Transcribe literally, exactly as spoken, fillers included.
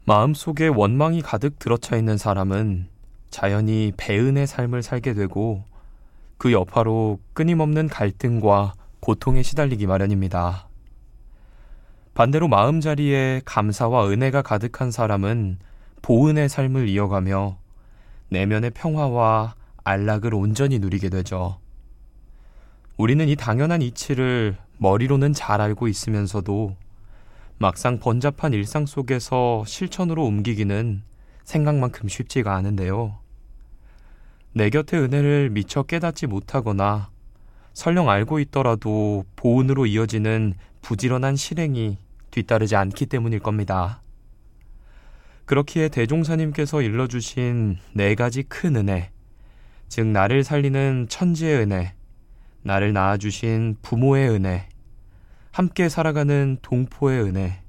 마음속에 원망이 가득 들어차 있는 사람은 자연히 배은의 삶을 살게 되고 그 여파로 끊임없는 갈등과 고통에 시달리기 마련입니다. 반대로 마음자리에 감사와 은혜가 가득한 사람은 보은의 삶을 이어가며 내면의 평화와 안락을 온전히 누리게 되죠. 우리는 이 당연한 이치를 머리로는 잘 알고 있으면서도 막상 번잡한 일상 속에서 실천으로 옮기기는 생각만큼 쉽지가 않은데요. 내 곁의 은혜를 미처 깨닫지 못하거나 설령 알고 있더라도 보은으로 이어지는 부지런한 실행이 뒤따르지 않기 때문일 겁니다. 그렇기에 대종사님께서 일러주신 네 가지 큰 은혜, 즉 나를 살리는 천지의 은혜, 나를 낳아주신 부모의 은혜, 함께 살아가는 동포의 은혜,